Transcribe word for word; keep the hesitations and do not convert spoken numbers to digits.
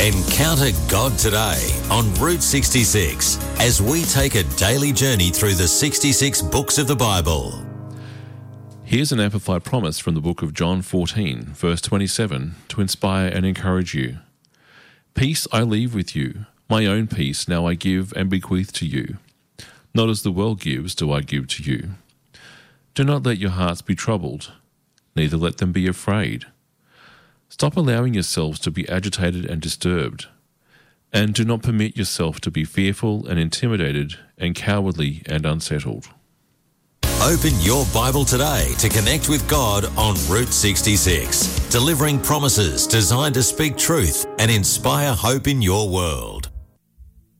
Encounter God today on Route sixty-six as we take a daily journey through the sixty-six books of the Bible. Here's an amplified promise from the book of John fourteen, verse twenty-seven, to inspire and encourage you. Peace I leave with you, my own peace now I give and bequeath to you. Not as the world gives do I give to you. Do not let your hearts be troubled, neither let them be afraid. Stop allowing yourselves to be agitated and disturbed, and do not permit yourself to be fearful and intimidated and cowardly and unsettled. Open your Bible today to connect with God on Route sixty-six, delivering promises designed to speak truth and inspire hope in your world.